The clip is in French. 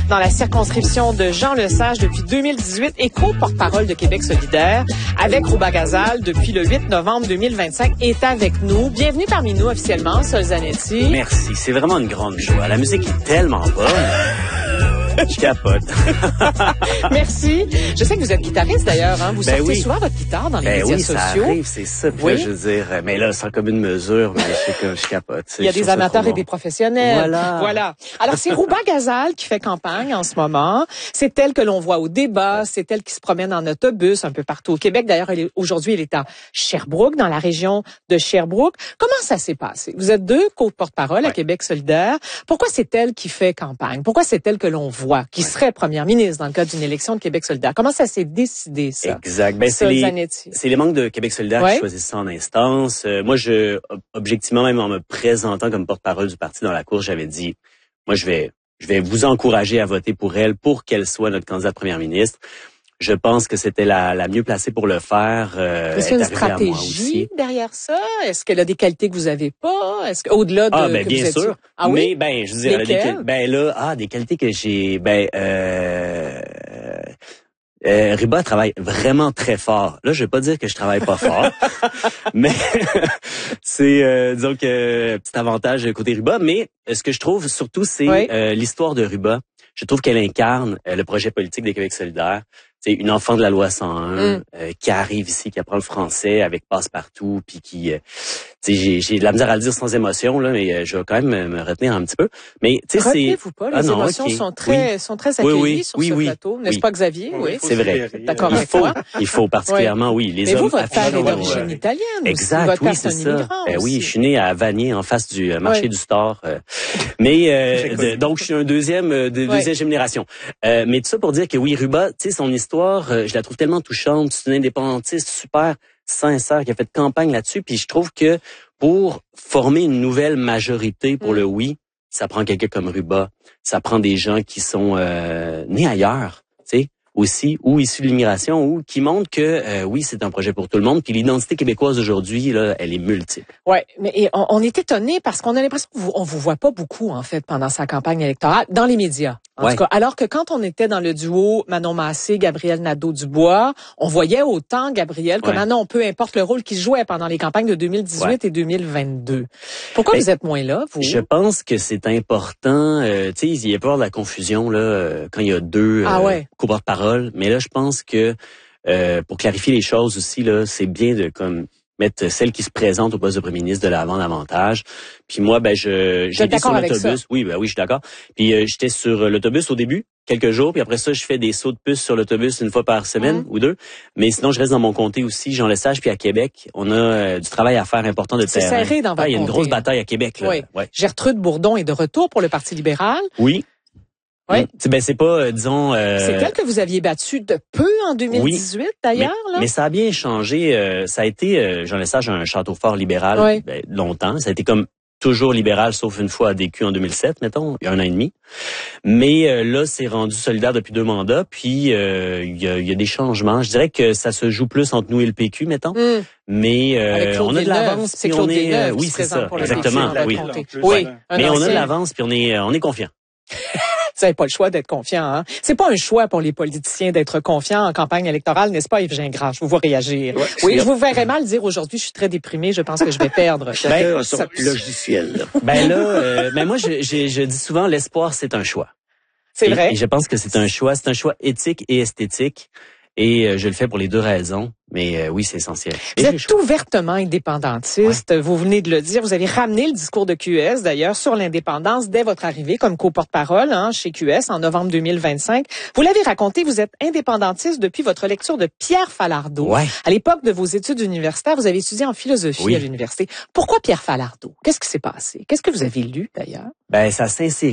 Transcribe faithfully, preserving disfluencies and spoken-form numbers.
dans la circonscription de Jean Lesage depuis deux mille dix-huit et co-porte-parole de Québec solidaire avec Rouba Gazal depuis le huit novembre deux mille vingt-cinq est avec nous. Bienvenue parmi nous officiellement, Sol Zanetti. Merci, c'est vraiment une grande joie. La musique est tellement bonne. Je capote. Merci. Je sais que vous êtes guitariste d'ailleurs, hein. Vous ben sortez oui. souvent votre guitare dans les ben médias oui, sociaux. Ça arrive, c'est ça. Puis oui. là, je veux dire, mais là, sans commune mesure, mais je sais que je capote. Il y a des amateurs et des professionnels. Voilà. Voilà. Alors, c'est Rouba Gazal qui fait campagne en ce moment. C'est elle que l'on voit au débat. C'est elle qui se promène en autobus un peu partout au Québec. D'ailleurs, elle est, aujourd'hui, elle est à Sherbrooke, dans la région de Sherbrooke. Comment ça s'est passé? Vous êtes deux co-porte-parole ouais. à Québec solidaire. Pourquoi c'est elle qui fait campagne? Pourquoi c'est elle que l'on voit, qui ouais. serait première ministre dans le cadre d'une élection de Québec solidaire? Comment ça s'est décidé, ça? Exact. Ben, c'est les, c'est les membres de Québec solidaire ouais. qui choisissent ça en instance. Euh, moi, je, objectivement, même en me présentant comme porte-parole du parti dans la cour, j'avais dit, moi, je vais, je vais vous encourager à voter pour elle pour qu'elle soit notre candidate première ministre. Je pense que c'était la, la mieux placée pour le faire. Euh, Est-ce qu'il y a une stratégie derrière ça? Est-ce qu'elle a des qualités que vous avez pas? Est-ce qu'au-delà de... Ah, ben, que bien vous sûr. Êtes... Ah oui? Mais, ben, je veux dire, elle a des qualités, ben, là, ah, des qualités que j'ai, ben, euh, euh, Ruba travaille vraiment très fort. Là, je vais pas dire que je travaille pas fort, mais c'est, euh, disons que, petit avantage côté Ruba. Mais ce que je trouve surtout, c'est oui. euh, l'histoire de Ruba. Je trouve qu'elle incarne euh, le projet politique des Québec solidaire. C'est une enfant de la loi cent un mm. euh, qui arrive ici, qui apprend le français avec passe-partout, puis qui, euh, tu sais, j'ai, j'ai de la misère à le dire sans émotion là, mais euh, je vais quand même me, me retenir un petit peu. Mais tu sais, c'est vous pas, les ah, non, émotions okay. sont très, oui. sont très accueillies oui, oui, sur oui, ce oui, plateau, n'est-ce oui. pas, Xavier? Oui, c'est vrai. D'accord avec faut, toi. Il faut particulièrement, oui, les mais hommes. Vous, votre père est d'origine euh, italienne. Exact, votre oui, c'est ça. Ben oui, je suis né à Vanier, en face du euh, marché ouais. du Store. Euh, mais euh, de, donc je suis un deuxième, euh, de, deuxième ouais. génération. Euh, mais tout ça pour dire que oui, Ruba, tu sais, son histoire, euh, je la trouve tellement touchante. C'est une indépendantiste super sincère qui a fait campagne là-dessus. Puis je trouve que pour former une nouvelle majorité pour mm. le oui, ça prend quelqu'un comme Ruba. Ça prend des gens qui sont euh, nés ailleurs, tu sais, aussi, ou issus de l'immigration, ou qui montrent que euh, oui, c'est un projet pour tout le monde. Puis l'identité québécoise aujourd'hui, là, elle est multiple. Ouais, mais et on, on est étonné parce qu'on a l'impression qu'on vous voit pas beaucoup en fait pendant sa campagne électorale dans les médias. En ouais. tout cas, alors que quand on était dans le duo Manon Massé, Gabriel Nadeau-Dubois, on voyait autant Gabriel que ouais. Manon, peu importe le rôle qu'il jouait pendant les campagnes de deux mille dix-huit ouais. et deux mille vingt-deux. Pourquoi ben, vous êtes moins là, vous? Je pense que c'est important. Euh, tu sais, il y a pas de la confusion là euh, quand il y a deux ah, euh, ouais. co-porte-parole. Mais là, je pense que euh, pour clarifier les choses aussi là, c'est bien de comme mettre celle qui se présente au poste de premier ministre de l'avant davantage. Puis moi, ben je j'étais sur l'autobus. Oui, ben oui, je suis d'accord. Puis euh, j'étais sur l'autobus au début, quelques jours, puis après ça, je fais des sauts de puce sur l'autobus une fois par semaine mmh. ou deux. Mais sinon, je reste dans mon comté aussi, Jean Lesage, puis à Québec, on a euh, du travail à faire important de terrain. C'est serré dans votre ah, il y a une comté. grosse bataille à Québec là. Oui. Ouais. Gertrude Bourdon est de retour pour le Parti libéral. Oui. Oui. Ben c'est pas euh, disons. Euh... C'est elle que vous aviez battue de peu en deux mille dix-huit oui, d'ailleurs mais, là. Mais ça a bien changé. Euh, ça a été euh, Jean Lesage un château fort libéral oui. ben, longtemps. Ça a été comme toujours libéral sauf une fois à D Q en deux mille sept mettons, il y a un an et demi. Mais euh, là c'est rendu solidaire depuis deux mandats. Puis euh, il y a, il y a des changements. Je dirais que ça se joue plus entre nous et le P Q mettons. Mm. Mais euh, on a de l'avance. C'est Claude on est euh, oui c'est ça exactement. P Q, oui. oui. Mais on a de l'avance puis on est on est confiant. Vous n'avez pas le choix d'être confiant. Hein? C'est pas un choix pour les politiciens d'être confiants en campagne électorale, n'est-ce pas, Yves Gingras? Je vous vois réagir. Ouais, oui, je vous verrais mal dire aujourd'hui, je suis très déprimé, je pense que je vais perdre. Chacun a son ça... logiciel. Ben là, euh, ben moi, je, je, je dis souvent, l'espoir, c'est un choix. C'est et, vrai. Et je pense que c'est un choix, c'est un choix éthique et esthétique. Et euh, je le fais pour les deux raisons. Mais euh, oui, c'est essentiel. Vous êtes tout ouvertement indépendantiste. Ouais. Vous venez de le dire. Vous avez ramené le discours de Q S, d'ailleurs, sur l'indépendance dès votre arrivée comme co-porte-parole hein, chez Q S en novembre deux mille vingt-cinq. Vous l'avez raconté, vous êtes indépendantiste depuis votre lecture de Pierre Falardeau. Ouais. À l'époque de vos études universitaires, vous avez étudié en philosophie oui. à l'université. Pourquoi Pierre Falardeau? Qu'est-ce qui s'est passé? Qu'est-ce que vous avez lu, d'ailleurs? Ben, ça s'insérait